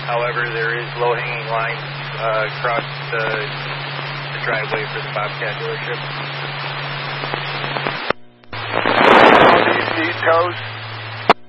However, there is low-hanging lines across the driveway for the Bobcat dealership.